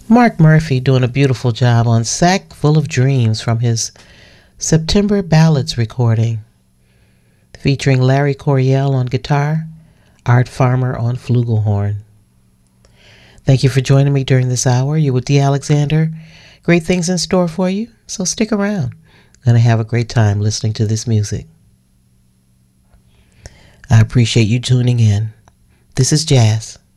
Mark Murphy doing a beautiful job on Sack Full of Dreams from his September Ballads recording, featuring Larry Coryell on guitar, Art Farmer on flugelhorn. Thank you for joining me during this hour. You're with Dee Alexander. Great things in store for you, so stick around. Going to have a great time listening to this music. I appreciate you tuning in. This is Jazz.